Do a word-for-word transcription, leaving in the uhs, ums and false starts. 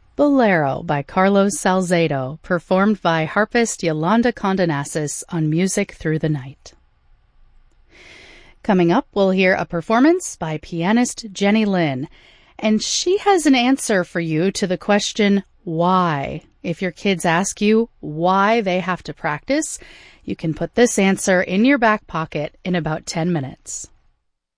Bolero by Carlos Salcedo, performed by harpist Yolanda Condonasis on Music Through the Night. Coming up, we'll hear a performance by pianist Jenny Lin, and she has an answer for you to the question, why? If your kids ask you why they have to practice, you can put this answer in your back pocket in about ten minutes.